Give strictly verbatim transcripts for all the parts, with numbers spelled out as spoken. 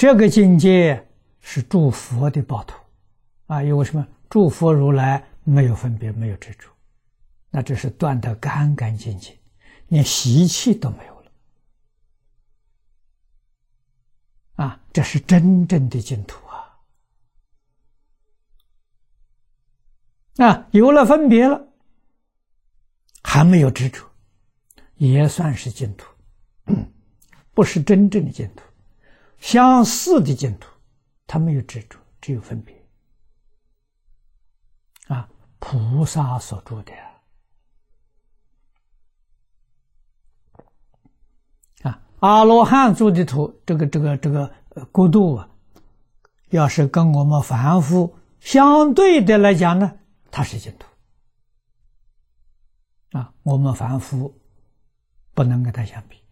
这个境界是诸佛的报土啊！因为什么？诸佛如来没有分别，没有执着，那这是断得干干净净，连习气都没有了啊！这是真正的净土啊！啊，有了分别了，还没有执着，也算是净土，不是真正的净土。相似的净土，它没有执着，只有分别啊！菩萨所住的啊，阿罗汉住的土，这个这个这个国度啊，要是跟我们凡夫相对的来讲呢，它是净土啊，我们凡夫不能跟它相比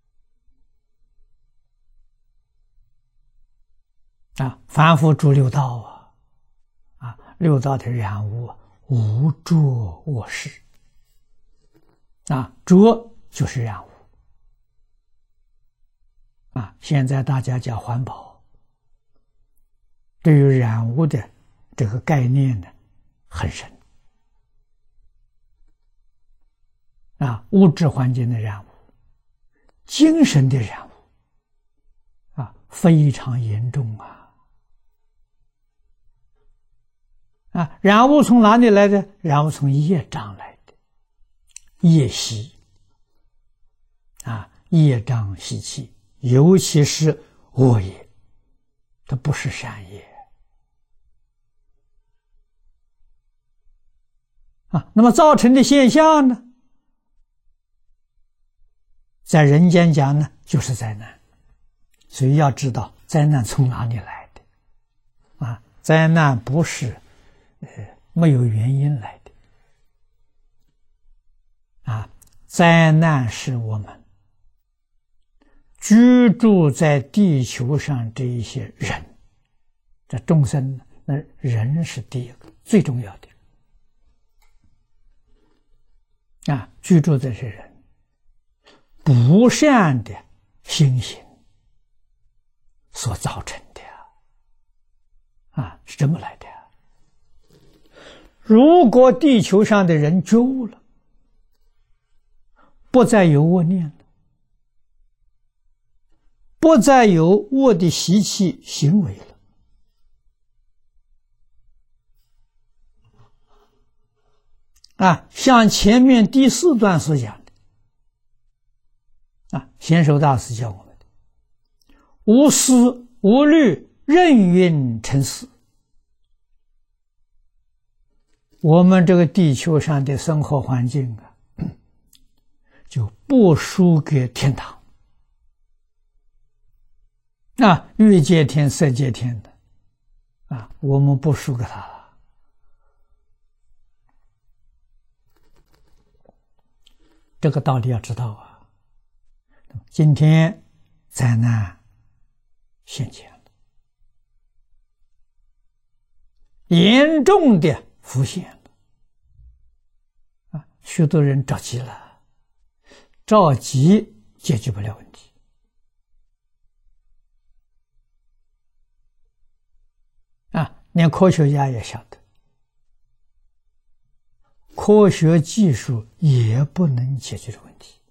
啊。凡夫住六道啊，啊，六道的染污无着我事啊，着就是染污啊。现在大家讲环保，对于染污的这个概念呢很深啊，物质环境的染污，精神的染污啊，非常严重啊。啊，染污从哪里来的？染污从业障来的，业习啊，业障习气，尤其是恶业，它不是善业啊。那么造成的现象呢，在人间讲呢，就是灾难。所以要知道灾难从哪里来的啊？灾难不是呃，没有原因来的啊！灾难是我们居住在地球上这一些人，这众生，那人是第一个最重要的啊！居住这些人不善的心行所造成的啊，是这么来的。如果地球上的人觉悟了，不再有恶念了，不再有恶的习气行为了，啊，像前面第四段所讲的，啊，贤首大师教我们的，无思无虑，任运成死。我们这个地球上的生活环境啊，就不输给天堂啊，欲界天、色界天的啊，我们不输给他了。这个道理要知道啊。今天灾难现前了，严重的浮现了啊！许多人着急了，着急解决不了问题啊！连科学家也晓得，科学技术也不能解决这个问题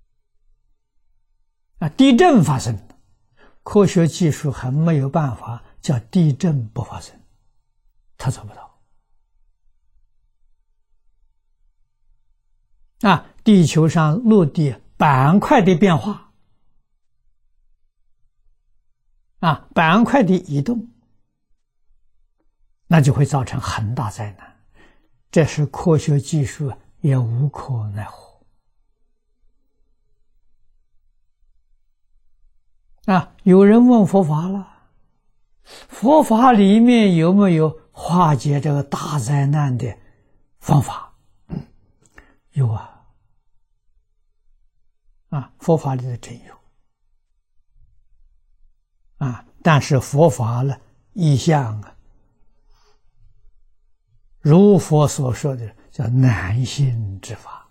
啊！地震发生了，科学技术还没有办法叫地震不发生，他做不到。啊，地球上陆地板块的变化，啊，板块的移动，那就会造成很大灾难。这是科学技术也无可奈何。啊，有人问佛法了，佛法里面有没有化解这个大灾难的方法？嗯，有啊。啊，佛法里的真有啊，但是佛法呢，一向啊，如佛所说的叫难信之法